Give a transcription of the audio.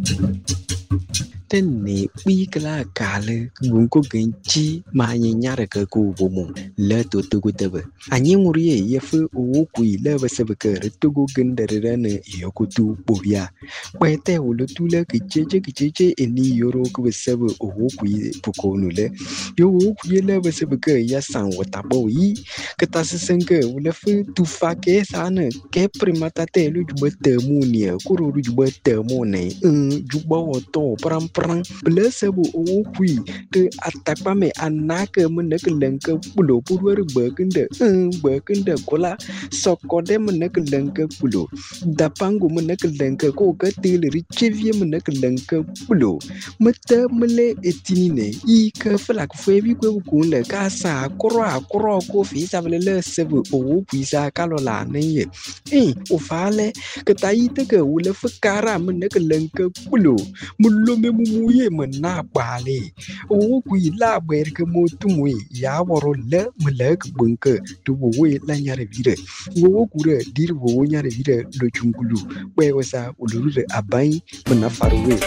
Tên nị bi cái là cả lơ gun ko genchi ma nya nyara ka ku bomo le to go tebe anyi nguri ye fu o ku le ba se ba ka re to go gendere ne yo ku tu bobia kwete o le tu le ki cheche eni yoro ku be se o ku pu ko nu le yo o ku le ba se ba ka ya san wa ta bo yi ka ta se sen ka o le fu tu fa ke sa ne ke primata te lu ju ba te mu ni ku ro ju ba te mu ne ju ba o to pram blessable o kui te atakpame anake meneke lenke pulo purwer bekende kola sokode meneke lenke pulo dapangu meneke lenke ko katile richevie meneke lenke pulo mete mele etinine I ke flak febi kwe kunle kasa akro ko fi sabele sebe o kui sa kalola ne o fale ketaite ke wule fukara meneke lenke pulo mulome mumuye mena bale o kui la ber ke motumwe ya woro le melek bunke to we la nyare vire wo kure dir wo nyare vire lo chungulu we wasa uluru abai mena farwe